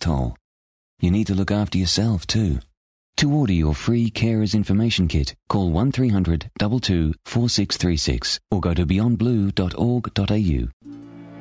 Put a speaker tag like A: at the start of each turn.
A: toll. You need to look after yourself too. To order your free Carers Information Kit, call 1300 22 4636 or go to beyondblue.org.au.